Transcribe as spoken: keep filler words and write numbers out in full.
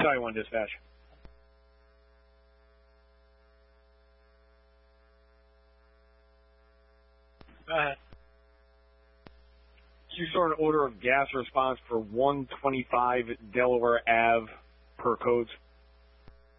Battalion one dispatch. Go ahead. You saw an order of gas response for one twenty-five Delaware Ave per codes.